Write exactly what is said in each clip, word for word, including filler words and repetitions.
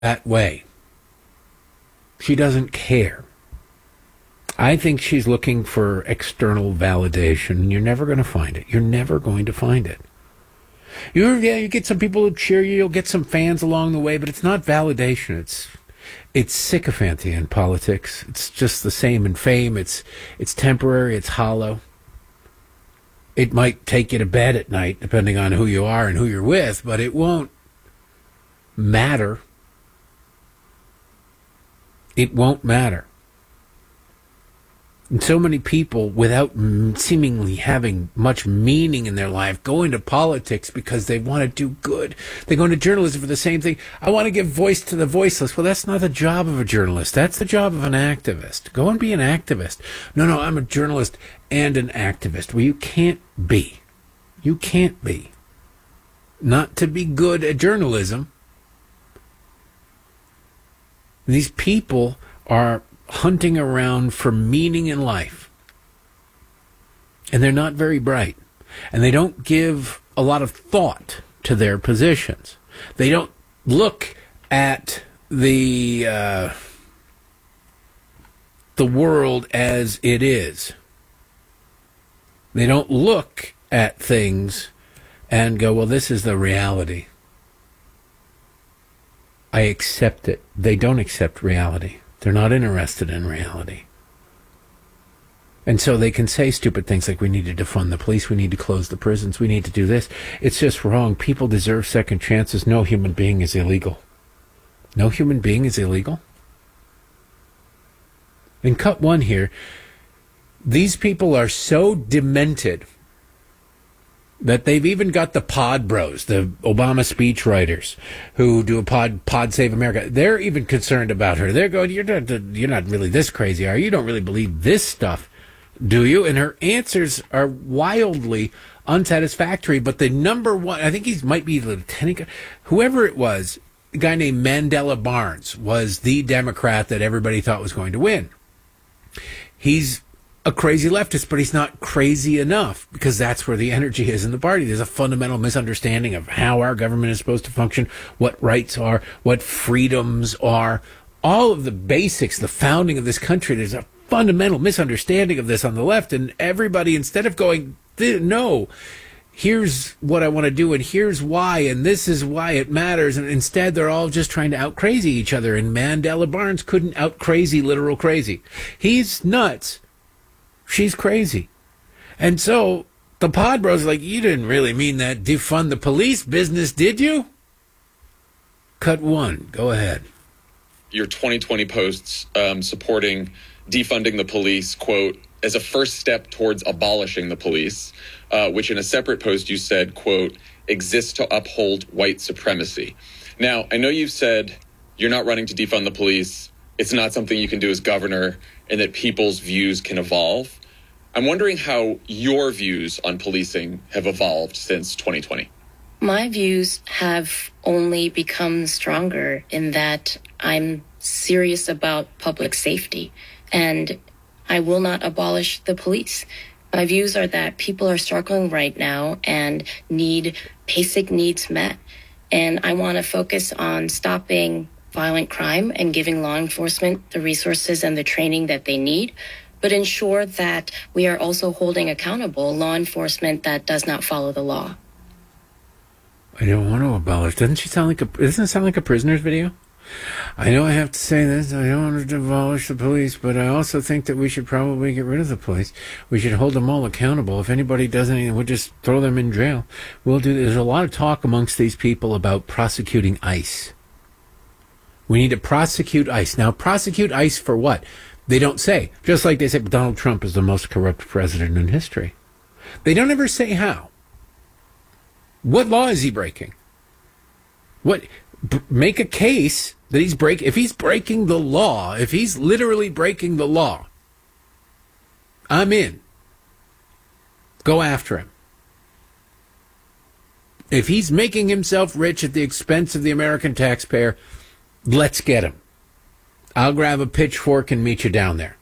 that way. She doesn't care. I think she's looking for external validation. You're never going to find it. You're never going to find it. You're, yeah, you get some people who cheer you. You'll get some fans along the way, but it's not validation. It's it's sycophancy in politics. It's just the same in fame. It's it's temporary. It's hollow. It might take you to bed at night, depending on who you are and who you're with, but it won't matter. It won't matter. And so many people, without seemingly having much meaning in their life, go into politics because they want to do good. They go into journalism for the same thing. I want to give voice to the voiceless. Well, that's not the job of a journalist. That's the job of an activist. Go and be an activist. No, no, I'm a journalist and an activist. Well, you can't be. You can't be. Not to be good at journalism. These people are hunting around for meaning in life. And they're not very bright. And they don't give a lot of thought to their positions. They don't look at the uh, the world as it is. They don't look at things and go, well, this is the reality. I accept it. They don't accept reality. They're not interested in reality. And so they can say stupid things like, we need to defund the police, we need to close the prisons, we need to do this. It's just wrong. People deserve second chances. No human being is illegal. No human being is illegal. In cut one here, these people are so demented that they've even got the pod bros, the Obama speech writers, who do a pod, pod Save America. They're even concerned about her. They're going, you're not, you're not really this crazy, are you? You don't really believe this stuff, do you? And her answers are wildly unsatisfactory. But the number one, I think he might be the lieutenant, whoever it was, a guy named Mandela Barnes was the Democrat that everybody thought was going to win. He's a crazy leftist, but he's not crazy enough, because that's where the energy is in the party. There's a fundamental misunderstanding of how our government is supposed to function, what rights are, what freedoms are, all of the basics, the founding of this country. There's a fundamental misunderstanding of this on the left, and everybody, instead of going, no, here's what I want to do, and here's why, and this is why it matters, and instead they're all just trying to out-crazy each other, and Mandela Barnes couldn't out-crazy literal crazy. He's nuts. She's crazy. And so the pod bros are like, you didn't really mean that defund the police business, did you? Cut one. Go ahead. Your twenty twenty posts um, supporting defunding the police, quote, as a first step towards abolishing the police, uh, which in a separate post you said, quote, exists to uphold white supremacy. Now, I know you've said you're not running to defund the police. It's not something you can do as governor, and that people's views can evolve. I'm wondering how your views on policing have evolved since twenty twenty. My views have only become stronger in that I'm serious about public safety, and I will not abolish the police. My views are that people are struggling right now and need basic needs met. And I want to focus on stopping violent crime and giving law enforcement the resources and the training that they need, but ensure that we are also holding accountable law enforcement that does not follow the law. I don't want to abolish. Doesn't she sound like a, doesn't it sound like a Prisoners video? I know I have to say this. I don't want to abolish the police, but I also think that we should probably get rid of the police. We should hold them all accountable. If anybody does anything, we'll just throw them in jail. We'll do. There's a lot of talk amongst these people about prosecuting ICE. We need to prosecute ICE. Now, prosecute ICE for what? They don't say. Just like they say Donald Trump is the most corrupt president in history. They don't ever say how. What law is he breaking? What? B- make a case that he's break. If he's breaking the law, if he's literally breaking the law, I'm in. Go after him. If he's making himself rich at the expense of the American taxpayer, let's get him. I'll grab a pitchfork and meet you down there.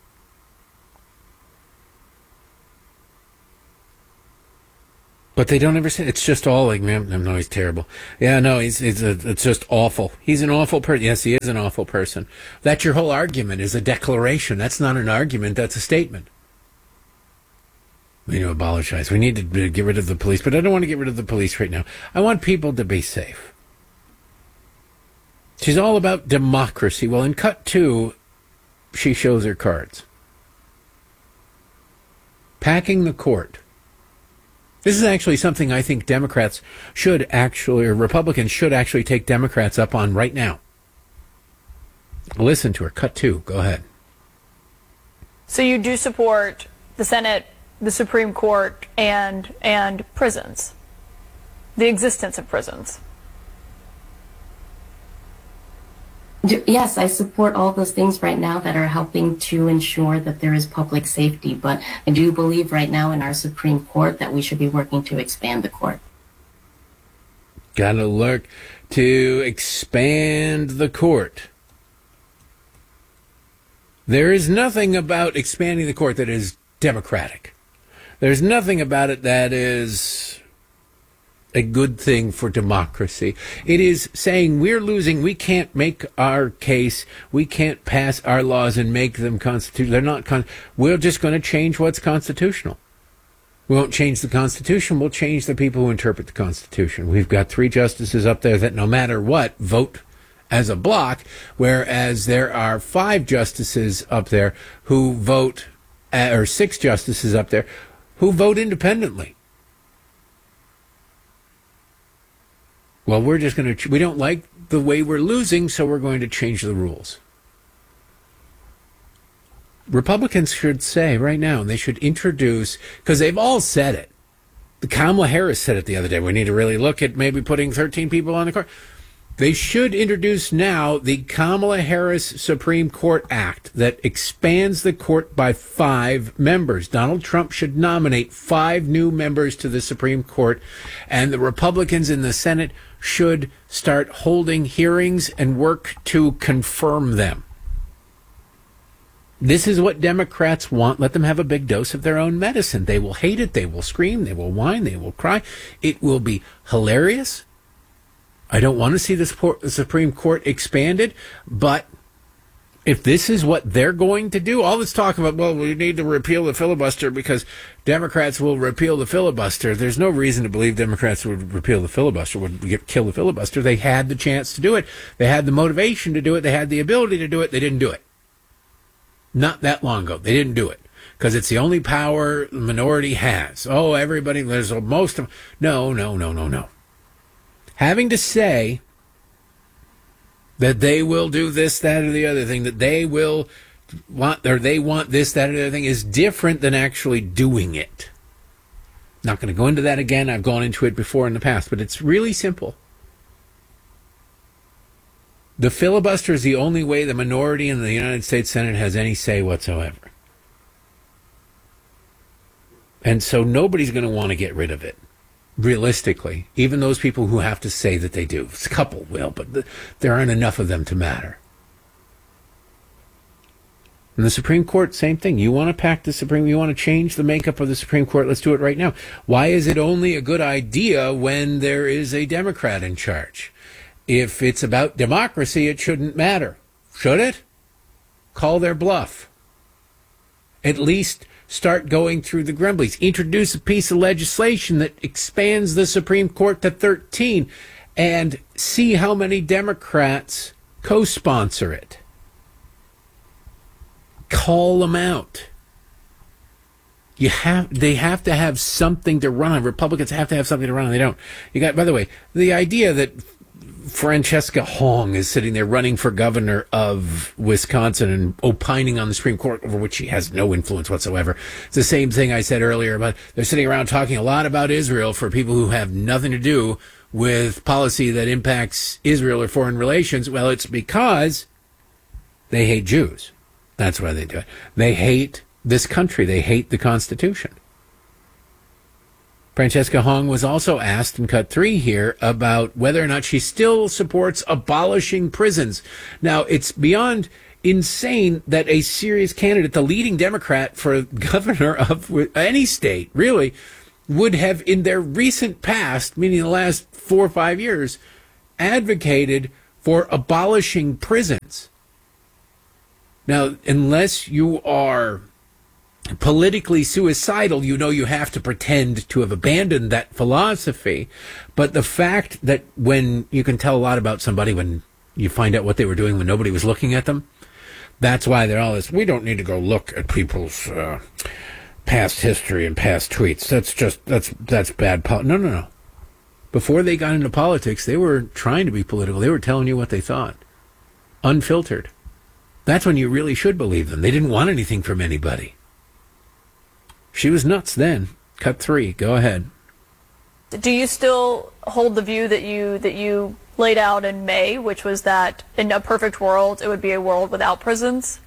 But they don't ever say it's just all like, man, no, he's terrible. Yeah, no, he's, he's a, it's just awful. He's an awful person. Yes, he is an awful person. That's your whole argument is a declaration. That's not an argument. That's a statement. We need to abolish ICE. We need to get rid of the police, but I don't want to get rid of the police right now. I want people to be safe. She's all about democracy. Well, in cut two, she shows her cards. Packing the court. This is actually something I think Democrats should actually, or Republicans should actually take Democrats up on right now. Listen to her. Cut two. Go ahead. So you do support the Senate, the Supreme Court, and and prisons, the existence of prisons. Yes, I support all those things right now that are helping to ensure that there is public safety. But I do believe right now in our Supreme Court that we should be working to expand the court. Gotta look to expand the court. There is nothing about expanding the court that is democratic. There's nothing about it that is a good thing for democracy. It is saying we're losing, we can't make our case, we can't pass our laws and make them constitutional. They're not, con- we're just going to change what's constitutional. We won't change the Constitution, we'll change the people who interpret the Constitution. We've got three justices up there that no matter what, vote as a block, whereas there are five justices up there who vote, uh, or six justices up there who vote independently. Well, we're just going to, we don't like the way we're losing, so we're going to change the rules. Republicans should say right now, and they should introduce, because they've all said it. The Kamala Harris said it the other day. We need to really look at maybe putting thirteen people on the court. They should introduce now the Kamala Harris Supreme Court Act that expands the court by five members. Donald Trump should nominate five new members to the Supreme Court, and the Republicans in the Senate should start holding hearings and work to confirm them. This is what Democrats want. Let them have a big dose of their own medicine. They will hate it. They will scream. They will whine. They will cry. It will be hilarious. I don't want to see this the Supreme Court expanded, but if this is what they're going to do, all this talk about, well, we need to repeal the filibuster because Democrats will repeal the filibuster. There's no reason to believe Democrats would repeal the filibuster, would get, kill the filibuster. They had the chance to do it. They had the motivation to do it. They had the ability to do it. They didn't do it. Not that long ago. They didn't do it because it's the only power the minority has. Oh, everybody, there's most of, no, no, no, no, no. Having to say that they will do this, that, or the other thing, that they will want, or they want this, that, or the other thing, is different than actually doing it. Not going to go into that again. I've gone into it before in the past, but it's really simple. The filibuster is the only way the minority in the United States Senate has any say whatsoever. And so nobody's going to want to get rid of it. Realistically, even those people who have to say that they do. A couple will, but the, there aren't enough of them to matter. And the Supreme Court, same thing. You want to pack the Supreme, you want to change the makeup of the Supreme Court, let's do it right now. Why is it only a good idea when there is a Democrat in charge? If it's about democracy, it shouldn't matter. Should it? Call their bluff. At least start going through the grumblies. Introduce a piece of legislation that expands the Supreme Court to thirteen and see how many Democrats co-sponsor it. Call them out. You have, they have to have something to run on. Republicans have to have something to run on. They don't. You got, by the way, the idea that Francesca Hong is sitting there running for governor of Wisconsin and opining on the Supreme Court over which she has no influence whatsoever. It's the same thing I said earlier about they're sitting around talking a lot about Israel for people who have nothing to do with policy that impacts Israel or foreign relations. Well, it's because they hate Jews. That's why they do it. They hate this country. They hate the Constitution. Francesca Hong was also asked in cut three here about whether or not she still supports abolishing prisons. Now, it's beyond insane that a serious candidate, the leading Democrat for governor of any state, really, would have, in their recent past, meaning the last four or five years, advocated for abolishing prisons. Now, unless you are politically suicidal, you know you have to pretend to have abandoned that philosophy. But the fact that when you can tell a lot about somebody when you find out what they were doing when nobody was looking at them, that's why they're all this, we don't need to go look at people's uh, past history and past tweets. That's just, that's that's bad. Po-. No, no, no. Before they got into politics, they were trying to be political. They were telling you what they thought. Unfiltered. That's when you really should believe them. They didn't want anything from anybody. She was nuts then. Cut three. Go ahead. Do you still hold the view that you that you laid out in May, which was that in a perfect world, it would be a world without prisons?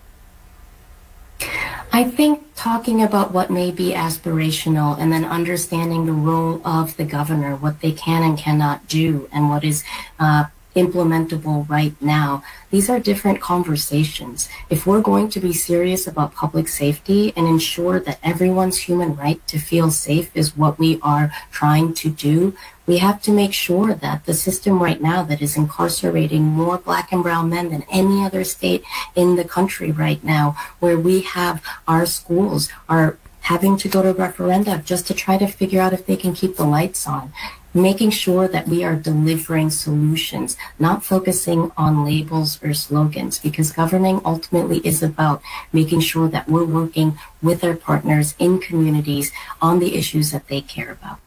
I think talking about what may be aspirational and then understanding the role of the governor, what they can and cannot do, and what is uh, implementable right now, these are different conversations. If we're going to be serious about public safety and ensure that everyone's human right to feel safe is what we are trying to do, we have to make sure that the system right now that is incarcerating more black and brown men than any other state in the country right now, where we have our schools are having to go to referenda just to try to figure out if they can keep the lights on. Making sure that we are delivering solutions, not focusing on labels or slogans, because governing ultimately is about making sure that we're working with our partners in communities on the issues that they care about.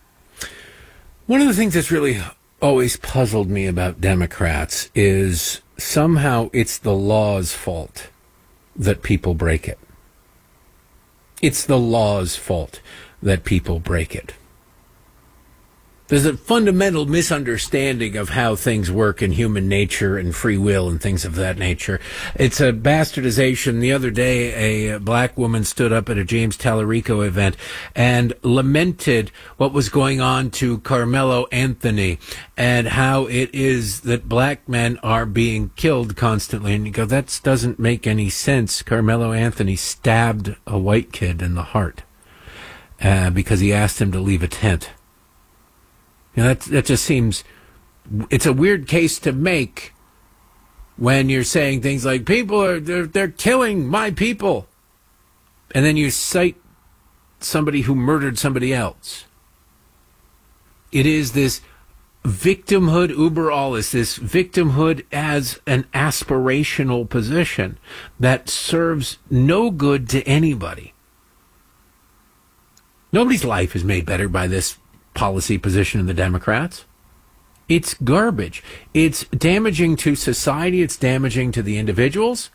One of the things that's really always puzzled me about Democrats is somehow it's the law's fault that people break it. It's the law's fault that people break it. There's a fundamental misunderstanding of how things work in human nature and free will and things of that nature. It's a bastardization. The other day, a black woman stood up at a James Tallarico event and lamented what was going on to Carmelo Anthony and how it is that black men are being killed constantly. And you go, that doesn't make any sense. Carmelo Anthony stabbed a white kid in the heart uh, because he asked him to leave a tent. You know, that, that just seems, it's a weird case to make when you're saying things like, people are, they're, they're killing my people. And then you cite somebody who murdered somebody else. It is this victimhood uber alles, this victimhood as an aspirational position that serves no good to anybody. Nobody's life is made better by this policy position of the Democrats. It's garbage. It's damaging to society. It's damaging to the individuals.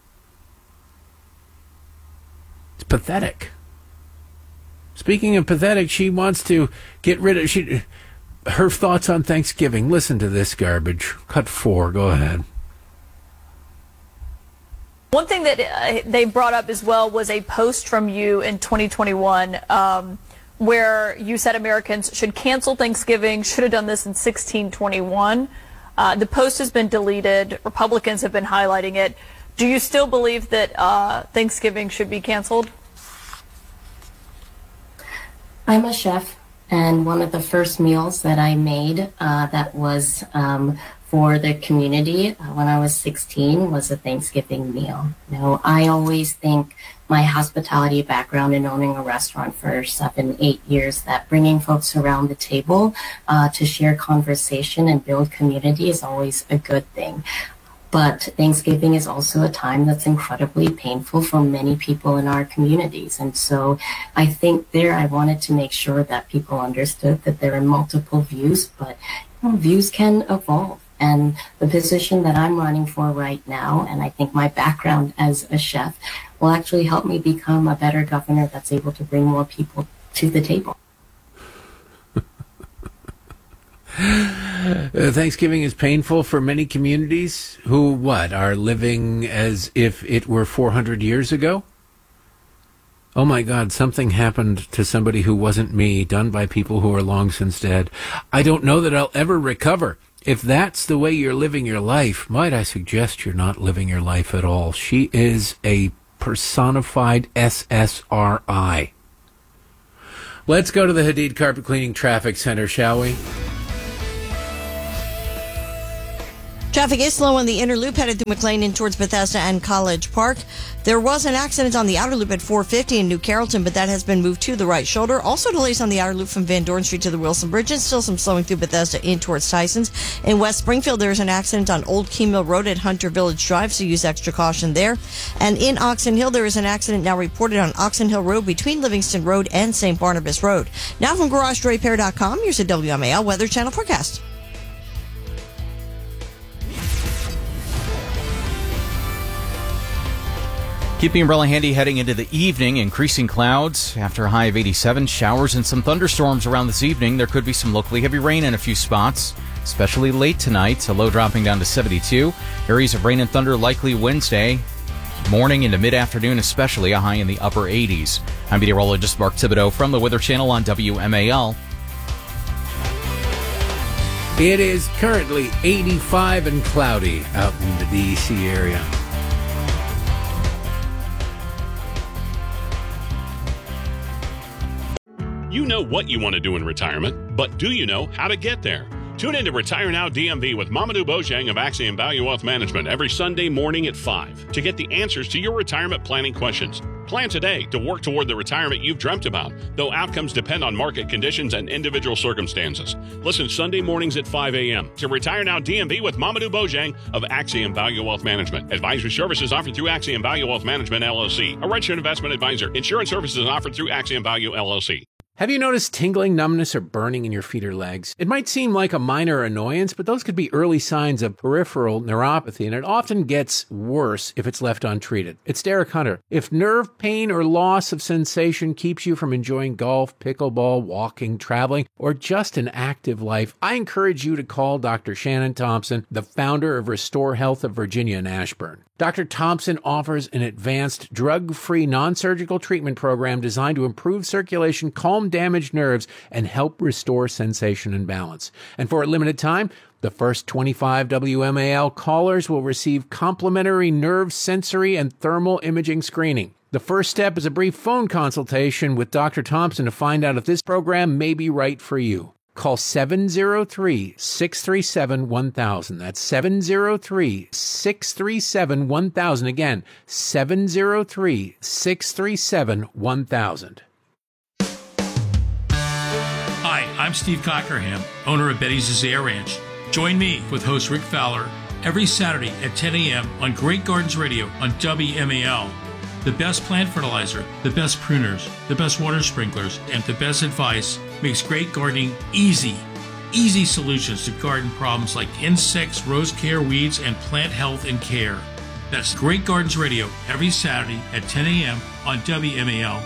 It's pathetic. Speaking of pathetic, she wants to get rid of she her thoughts on Thanksgiving. Listen to this garbage. Cut four. Go ahead. One thing that uh, they brought up as well was a post from you in twenty twenty-one um, where you said Americans should cancel Thanksgiving, should have done this in sixteen twenty-one. Uh, the post has been deleted. Republicans have been highlighting it. Do you still believe that uh, Thanksgiving should be canceled? I'm a chef, and one of the first meals that I made uh, that was um, for the community uh, when I was sixteen was a Thanksgiving meal. You know, I always think my hospitality background in owning a restaurant for seven, eight years, that bringing folks around the table uh, to share conversation and build community is always a good thing. But Thanksgiving is also a time that's incredibly painful for many people in our communities. And so I think there I wanted to make sure that people understood that there are multiple views, but you know, views can evolve. And the position that I'm running for right now, and I think my background as a chef, will actually help me become a better governor that's able to bring more people to the table. Uh, Thanksgiving is painful for many communities who, what, are living as if it were four hundred years ago? Oh my God, something happened to somebody who wasn't me, done by people who are long since dead. I don't know that I'll ever recover. If that's the way you're living your life, might I suggest you're not living your life at all. She is a personified S S R I. Let's go to the Hadid Carpet Cleaning Traffic Center, shall we? Traffic is slow on the inner loop headed through McLean in towards Bethesda and College Park. There was an accident on the outer loop at four fifty in New Carrollton, but that has been moved to the right shoulder. Also delays on the outer loop from Van Dorn Street to the Wilson Bridge, and still some slowing through Bethesda in towards Tyson's. In West Springfield, there is an accident on Old Key Mill Road at Hunter Village Drive, so use extra caution there. And in Oxon Hill, there is an accident now reported on Oxon Hill Road between Livingston Road and Saint Barnabas Road. Now from Garage Door Repair dot com, here's a W M A L Weather Channel forecast. Keep the umbrella handy heading into the evening. Increasing clouds after a high of eighty-seven. Showers and some thunderstorms around this evening. There could be some locally heavy rain in a few spots, especially late tonight. A low dropping down to seventy-two. Areas of rain and thunder likely Wednesday morning into mid-afternoon, especially a high in the upper eighties. I'm meteorologist Mark Thibodeau from the Weather Channel on W M A L. It is currently eighty-five and cloudy out in the D C area. You know what you want to do in retirement, but do you know how to get there? Tune in to Retire Now D M V with Mamadou Bojang of Axiom Value Wealth Management every Sunday morning at five to get the answers to your retirement planning questions. Plan today to work toward the retirement you've dreamt about, though outcomes depend on market conditions and individual circumstances. Listen Sunday mornings at five a.m. to Retire Now D M V with Mamadou Bojang of Axiom Value Wealth Management. Advisory services offered through Axiom Value Wealth Management, L L C, a registered investment advisor. Insurance services offered through Axiom Value, L L C. Have you noticed tingling, numbness, or burning in your feet or legs? It might seem like a minor annoyance, but those could be early signs of peripheral neuropathy, and it often gets worse if it's left untreated. It's Derek Hunter. If nerve pain or loss of sensation keeps you from enjoying golf, pickleball, walking, traveling, or just an active life, I encourage you to call Doctor Shannon Thompson, the founder of Restore Health of Virginia in Ashburn. Doctor Thompson offers an advanced, drug-free, non-surgical treatment program designed to improve circulation, calm damaged nerves, and help restore sensation and balance. And for a limited time, the first twenty-five W M A L callers will receive complimentary nerve, sensory, and thermal imaging screening. The first step is a brief phone consultation with Doctor Thompson to find out if this program may be right for you. Call seven oh three, six three seven, one thousand. That's seven oh three, six three seven, one thousand. Again, seven oh three, six three seven, one thousand. Hi, I'm Steve Cockerham, owner of Betty's Azalea Ranch. Join me with host Rick Fowler every Saturday at ten a.m. on Great Gardens Radio on W M A L. The best plant fertilizer, the best pruners, the best water sprinklers, and the best advice makes great gardening easy. Easy solutions to garden problems like insects, rose care, weeds, and plant health and care. That's Great Gardens Radio every Saturday at ten a.m. on W M A L.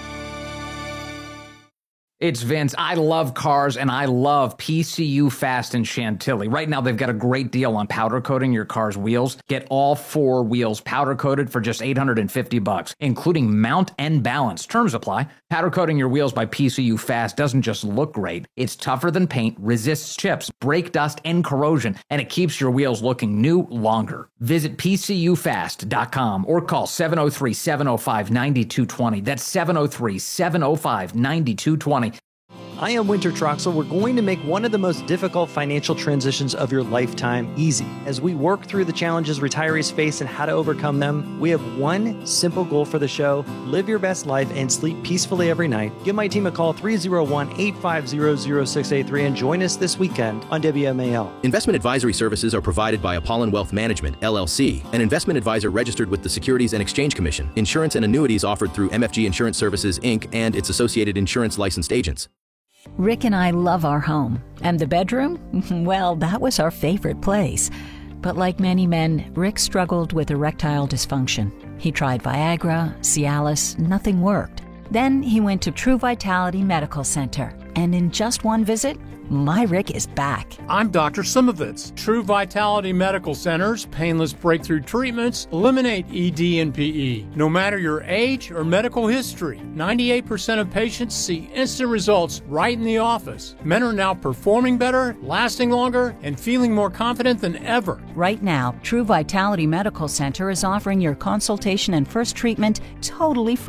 It's Vince. I love cars, and I love P C U Fast in Chantilly. Right now, they've got a great deal on powder coating your car's wheels. Get all four wheels powder coated for just eight hundred fifty bucks, including mount and balance. Terms apply. Powder coating your wheels by P C U Fast doesn't just look great. It's tougher than paint, resists chips, brake dust, and corrosion, and it keeps your wheels looking new longer. Visit P C U fast dot com or call seven oh three, seven oh five, nine two two oh. That's seven oh three, seven oh five, nine two two oh. I am Winter Troxel. We're going to make one of the most difficult financial transitions of your lifetime easy. As we work through the challenges retirees face and how to overcome them, we have one simple goal for the show: live your best life and sleep peacefully every night. Give my team a call, three oh one, eight five zero, zero six eight three, and join us this weekend on W M A L. Investment advisory services are provided by Apollon Wealth Management, L L C, an investment advisor registered with the Securities and Exchange Commission. Insurance and annuities offered through M F G Insurance Services, Incorporated, and its associated insurance licensed agents. Rick and I love our home. And the bedroom? Well, that was our favorite place. But like many men, Rick struggled with erectile dysfunction. He tried Viagra, Cialis, nothing worked. Then he went to True Vitality Medical Center. And in just one visit, my Rick is back. I'm Doctor Simovitz. True Vitality Medical Center's painless breakthrough treatments eliminate E D and P E. No matter your age or medical history, ninety-eight percent of patients see instant results right in the office. Men are now performing better, lasting longer, and feeling more confident than ever. Right now, True Vitality Medical Center is offering your consultation and first treatment totally free.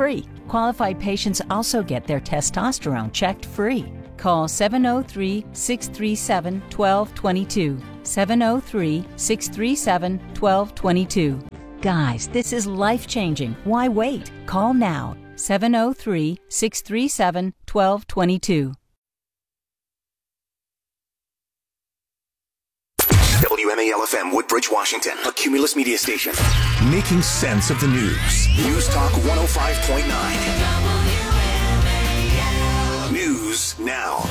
Qualified patients also get their testosterone checked free. Call seven oh three, six three seven, one two two two. seven oh three, six three seven, one two two two. Guys, this is life-changing. Why wait? Call now. seven oh three, six three seven, one two two two. W M A L F M, Woodbridge, Washington, a Cumulus media station. Making sense of the news. News Talk one oh five point nine. News now.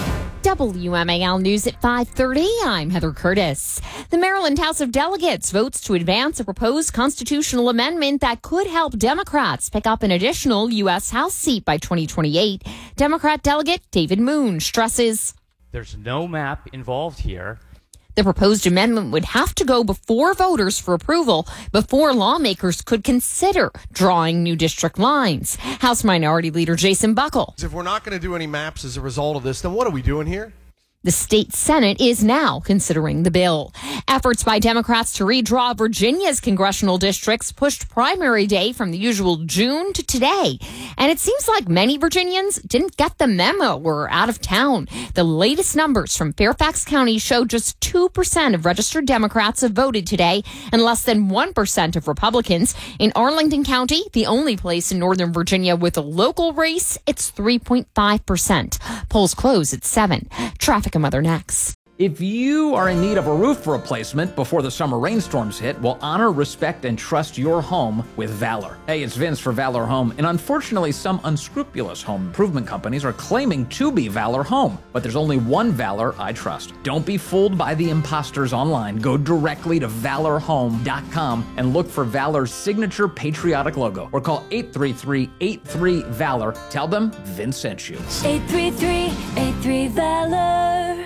W M A L News at five thirty. I'm Heather Curtis. The Maryland House of Delegates votes to advance a proposed constitutional amendment that could help Democrats pick up an additional U S House seat by twenty twenty-eight. Democrat Delegate David Moon stresses there's no map involved here. The proposed amendment would have to go before voters for approval before lawmakers could consider drawing new district lines. House Minority Leader Jason Buckle. If we're not going to do any maps as a result of this, then what are we doing here? The state Senate is now considering the bill. Efforts by Democrats to redraw Virginia's congressional districts pushed primary day from the usual June to today. And it seems like many Virginians didn't get the memo or are out of town. The latest numbers from Fairfax County show just two percent of registered Democrats have voted today and less than one percent of Republicans. In Arlington County, the only place in Northern Virginia with a local race, it's three point five percent. Polls close at seven. Traffic and weather next. If you are in need of a roof replacement before the summer rainstorms hit, well, honor, respect, and trust your home with Valor. Hey, it's Vince for Valor Home, and unfortunately, some unscrupulous home improvement companies are claiming to be Valor Home, but there's only one Valor I trust. Don't be fooled by the imposters online. Go directly to valor home dot com and look for Valor's signature patriotic logo, or call eight three three, eight three, VALOR. Tell them Vince sent you. eight three three, eight three, VALOR.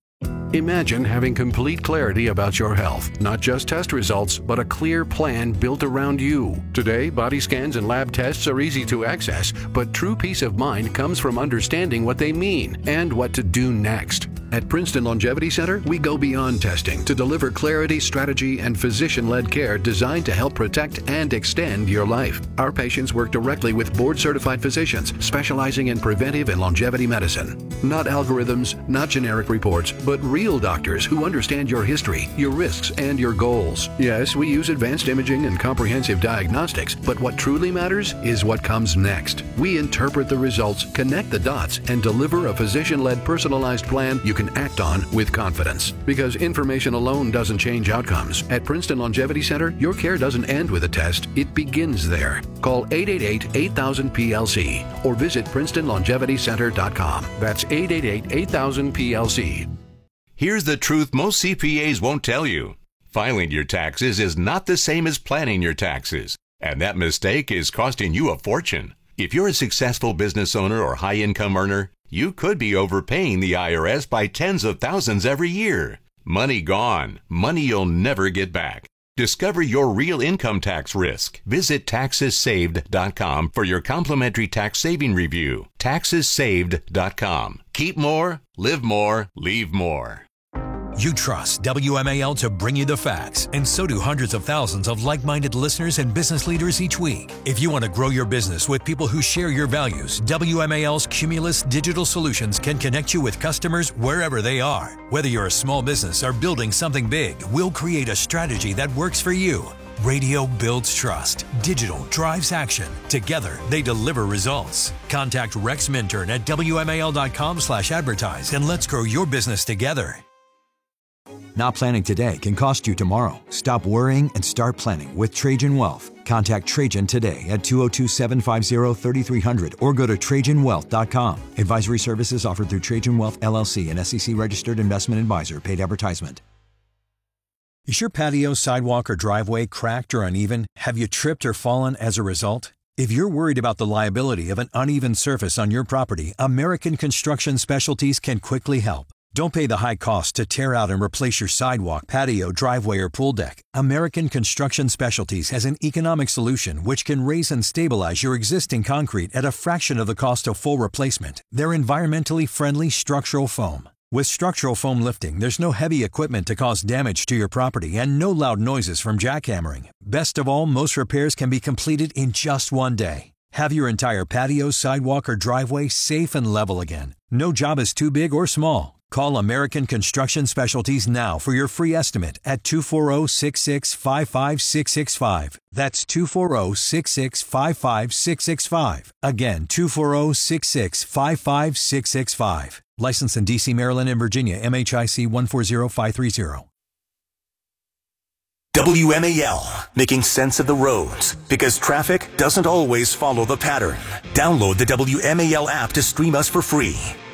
Imagine having complete clarity about your health, not just test results, but a clear plan built around you. Today, body scans and lab tests are easy to access, but true peace of mind comes from understanding what they mean and what to do next. At Princeton Longevity Center, we go beyond testing to deliver clarity, strategy, and physician-led care designed to help protect and extend your life. Our patients work directly with board-certified physicians specializing in preventive and longevity medicine. Not algorithms, not generic reports, but real doctors who understand your history, your risks, and your goals. Yes, we use advanced imaging and comprehensive diagnostics, but what truly matters is what comes next. We interpret the results, connect the dots, and deliver a physician-led personalized plan you can act on with confidence. Because information alone doesn't change outcomes. At Princeton Longevity Center, your care doesn't end with a test. It begins there. Call eight eight eight, eight thousand, P L C or visit princeton longevity center dot com. That's eight eight eight, eight thousand, P L C. Here's the truth most C P As won't tell you. Filing your taxes is not the same as planning your taxes, and that mistake is costing you a fortune. If you're a successful business owner or high-income earner, you could be overpaying the I R S by tens of thousands every year. Money gone. Money you'll never get back. Discover your real income tax risk. Visit taxes saved dot com for your complimentary tax saving review. taxes saved dot com. Keep more, live more, leave more. You trust W M A L to bring you the facts, and so do hundreds of thousands of like-minded listeners and business leaders each week. If you want to grow your business with people who share your values, W M A L's Cumulus Digital Solutions can connect you with customers wherever they are. Whether you're a small business or building something big, we'll create a strategy that works for you. Radio builds trust. Digital drives action. Together, they deliver results. Contact Rex Minturn at W M A L dot com slash advertise and let's grow your business together. Not planning today can cost you tomorrow. Stop worrying and start planning with Trajan Wealth. Contact Trajan today at two oh two, seven five zero, three three zero zero or go to trajan wealth dot com. Advisory services offered through Trajan Wealth, L L C, an S E C-registered investment advisor. Paid advertisement. Is your patio, sidewalk, or driveway cracked or uneven? Have you tripped or fallen as a result? If you're worried about the liability of an uneven surface on your property, American Construction Specialties can quickly help. Don't pay the high cost to tear out and replace your sidewalk, patio, driveway, or pool deck. American Construction Specialties has an economic solution which can raise and stabilize your existing concrete at a fraction of the cost of full replacement. They're environmentally friendly structural foam. With structural foam lifting, there's no heavy equipment to cause damage to your property and no loud noises from jackhammering. Best of all, most repairs can be completed in just one day. Have your entire patio, sidewalk, or driveway safe and level again. No job is too big or small. Call American Construction Specialties now for your free estimate at two four zero, six six five five six six five. That's two four zero, six six five five six six five. Again, two four zero, six six five five six six five. Licensed in D C, Maryland, and Virginia. M H I C one four zero five three zero. W M A L, making sense of the roads, because traffic doesn't always follow the pattern. Download the W M A L app to stream us for free.